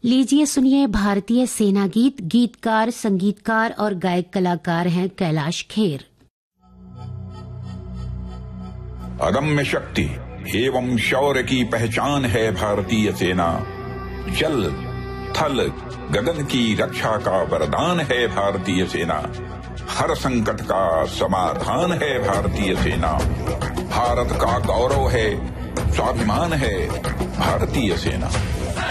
लीजिए सुनिए भारतीय सेना गीत। गीतकार, संगीतकार और गायक कलाकार हैं कैलाश खेर। अदम्य शक्ति एवं शौर्य की पहचान है भारतीय सेना। जल थल गगन की रक्षा का वरदान है भारतीय सेना। हर संकट का समाधान है भारतीय सेना। भारत का गौरव है, स्वाभिमान है भारतीय सेना।